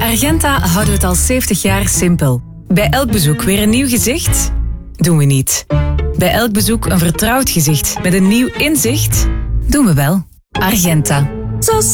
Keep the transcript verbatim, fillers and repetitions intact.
Argenta houden we het al zeventig jaar simpel. Bij elk bezoek weer een nieuw gezicht? Doen we niet. Bij elk bezoek een vertrouwd gezicht met een nieuw inzicht? Doen we wel. Argenta. Zo